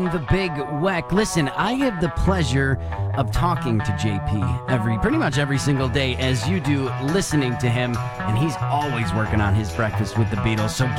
The Big Weck. Listen, I have the pleasure of talking to JP pretty much every single day, as you do, listening to him, and he's always working on his breakfast with the Beatles. So